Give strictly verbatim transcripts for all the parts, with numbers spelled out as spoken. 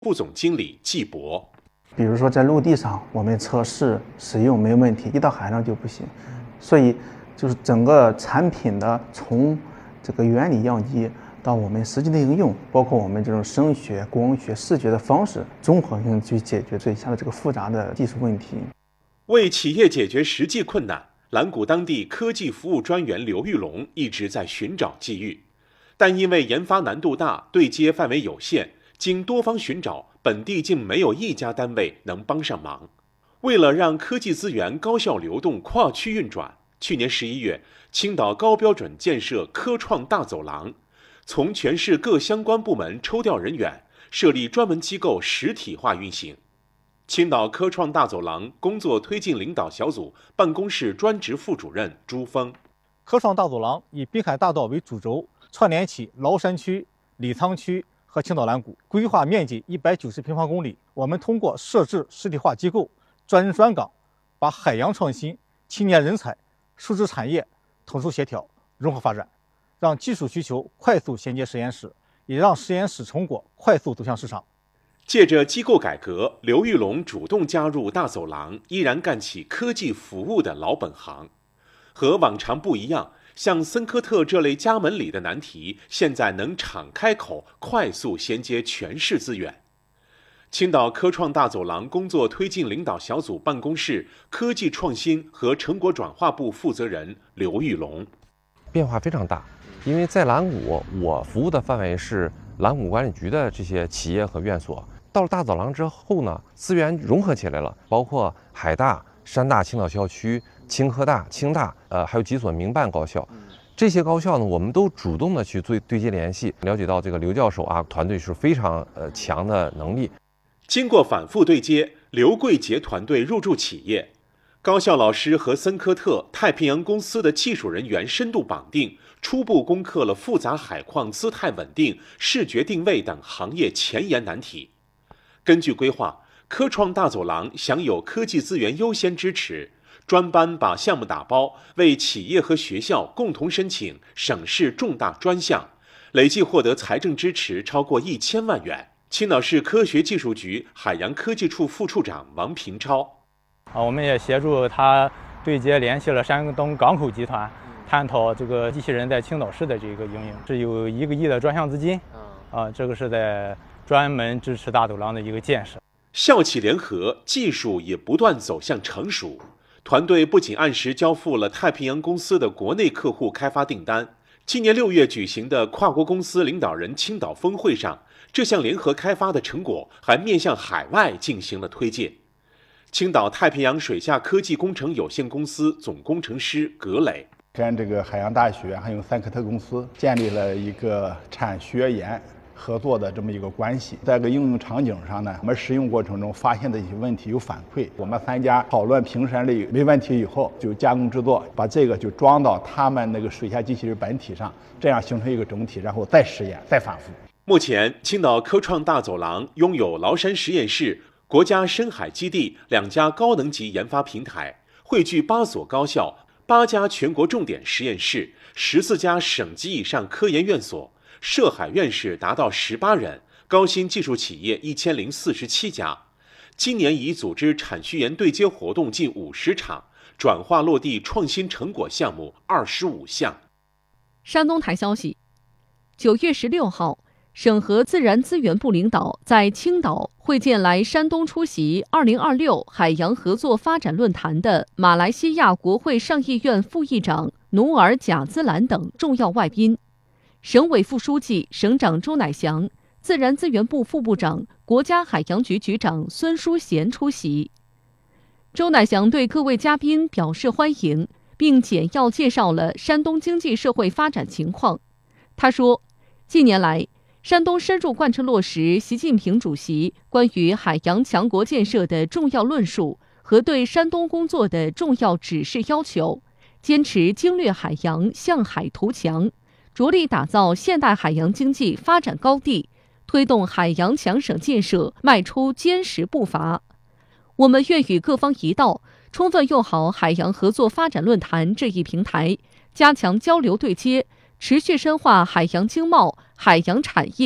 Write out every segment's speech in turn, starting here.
副总经理季博。 比如说在陆地上我们测试使用没有问题，一到海上就不行。所以就是整个产品的从这个原理样机到我们实际的应用，包括我们这种声学、光学、视觉的方式，综合性去解决这一下的这个复杂的技术问题。 为企业解决实际困难，蓝谷当地科技服务专员刘玉龙一直在寻找机遇，但因为研发难度大，对接范围有限，经多方寻找，本地竟没有一家单位能帮上忙。为了让科技资源高效流动、跨区运转，去年十一月，青岛高标准建设科创大走廊，从全市各相关部门抽调人员，设立专门机构实体化运行。青岛科创大走廊工作推进领导小组办公室专职副主任朱峰。 科创大走廊以滨海大道为主轴，串联起崂山区、李沧区和青岛蓝谷，规划面积一百九十平方公里。我们通过设置实体化机构、专人专岗，把海洋创新、青年人才、数字产业统筹协调、融合发展，让技术需求快速衔接实验室，也让实验室成果快速走向市场。 借着机构改革，刘玉龙主动加入大走廊，依然干起科技服务的老本行。和往常不一样，像森科特这类家门里的难题，现在能敞开口，快速衔接全市资源。青岛科创大走廊工作推进领导小组办公室科技创新和成果转化部负责人刘玉龙。 变化非常大，因为在蓝谷，我服务的范围是蓝谷管理局的这些企业和院所。到了大走廊之后呢，资源融合起来了，包括海大、山大青岛校区、清科大、清大，呃，还有几所民办高校。这些高校呢，我们都主动的去做对接联系，了解到这个刘教授啊，团队是非常呃强的能力。 经过反复对接，刘贵杰团队入驻企业，高校老师和森科特、太平洋公司的技术人员深度绑定，初步攻克了复杂海况姿态稳定、视觉定位等行业前沿难题。根据规划，科创大走廊享有科技资源优先支持，专班把项目打包，为企业和学校共同申请省市重大专项，累计获得财政支持超过一千万元。青岛市科学技术局海洋科技处副处长王平超。 啊，我们也协助他对接联系了山东港口集团，探讨这个机器人在青岛市的这个应用，是有一个亿的专项资金，啊，这个是在专门支持大走廊的一个建设。 校企联合，技术也不断走向成熟。团队不仅按时交付了太平洋公司的国内客户开发订单，今年六月举行的跨国公司领导人青岛峰会上，这项联合开发的成果还面向海外进行了推介。青岛太平洋水下科技工程有限公司总工程师葛磊跟这个海洋大学还有三科特公司建立了一个产学研合作的这么一个关系。在这个应用场景上呢，我们使用过程中发现的一些问题有反馈，我们三家讨论评审里没问题以后，就加工制作，把这个就装到他们那个水下机器人本体上，这样形成一个整体，然后再实验再反复。 目前，青岛科创大走廊拥有崂山实验室、国家深海基地两家高能级研发平台，汇聚八所高校、八家全国重点实验室、十四家省级以上科研院所，涉海院士达到十八人，高新技术企业一千零四十七家。今年已组织产学研对接活动近五十场，转化落地创新成果项目二十五项。 山东台消息，九月十六号。省和自然资源部领导在青岛会见来山东出席二零二六海洋合作发展论坛的马来西亚国会上议院副议长努尔贾兹兰等重要外宾。省委副书记、省长周乃祥、自然资源部副部长、国家海洋局局长孙淑贤出席。周乃祥对各位嘉宾表示欢迎，并简要介绍了山东经济社会发展情况。他说，近年来山东深入贯彻落实习近平主席关于海洋强国建设的重要论述和对山东工作的重要指示要求，坚持经略海洋、向海图强，着力打造现代海洋经济发展高地，推动海洋强省建设迈出坚实步伐。我们愿与各方一道，充分用好海洋合作发展论坛这一平台，加强交流对接，持续深化海洋经贸、海洋产业、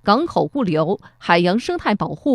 港口物流、海洋生态保护、